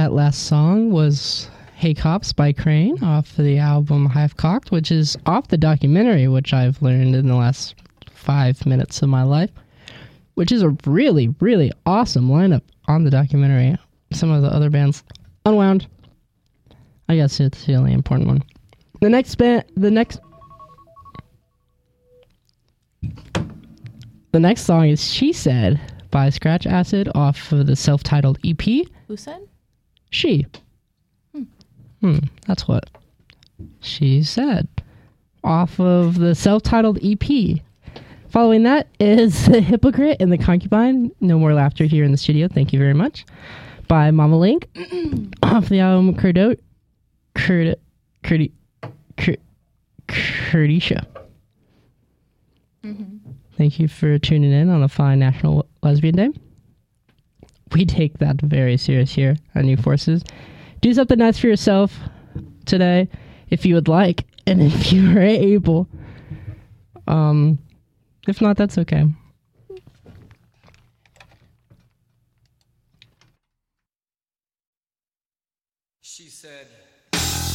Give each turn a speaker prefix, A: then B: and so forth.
A: that last song was Hey Cops by Crane off the album Hive Cocked, which is off the documentary, which I've learned in the last 5 minutes of my life, which is a really, really awesome lineup on the documentary. Some of the other bands, Unwound, I guess it's the only important one. The next song is She Said by Scratch Acid off of the self-titled EP.
B: Who said?
A: She. That's what she said. Off of the self-titled EP. Following that is The Hypocrite and the Concubine. No More Laughter Here in the Studio. Thank you very much. By Mama Link. Off the album Kurdicia. Thank you for tuning in on a fine National Lesbian Day. We take that very serious here at New Forces. Do something nice for yourself today if you would like, and if you are able. If not, that's okay.
C: She said,